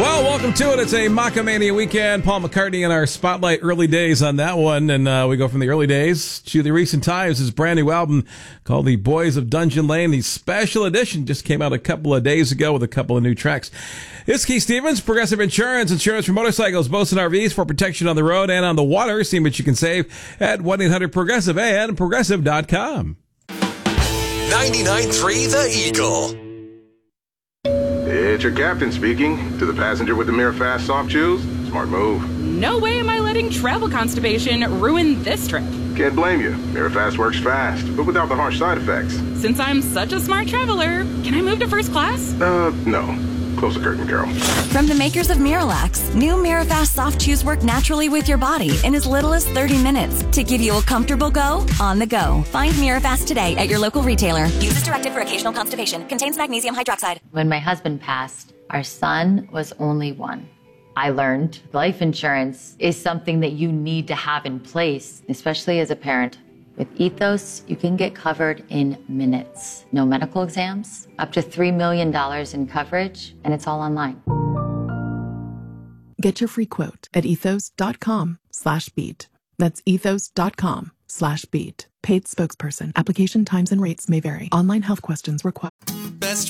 Well, welcome to it. It's a Macamania weekend. Paul McCartney in our spotlight, early days on that one. And we go from the early days to the recent times. His brand new album called The Boys of Dungeon Lane. The special edition just came out a couple of days ago with a couple of new tracks. It's Keith Stevens, Progressive Insurance for motorcycles, boats, and RVs for protection on the road and on the water. See what you can save at 1-800-PROGRESSIVE and Progressive.com. 99.3 The Eagle. It's your captain speaking. To the passenger with the Mirror Fast soft chews, smart move. No way am I letting travel constipation ruin this trip. Can't blame you. Mirror Fast works fast, but without the harsh side effects. Since I'm such a smart traveler, can I move to first class? No. Close the curtain, Carol. From the makers of Miralax, new Mirafast soft chews work naturally with your body in as little as 30 minutes to give you a comfortable go on the go. Find Mirafast today at your local retailer. Use as directed for occasional constipation. Contains magnesium hydroxide. When my husband passed, our son was only 1. I learned life insurance is something that you need to have in place, especially as a parent. With Ethos, you can get covered in minutes. No medical exams, up to $3 million in coverage, and it's all online. Get your free quote at ethos.com/beat. That's ethos.com/beat. Paid spokesperson. Application times and rates may vary. Online health questions required. Best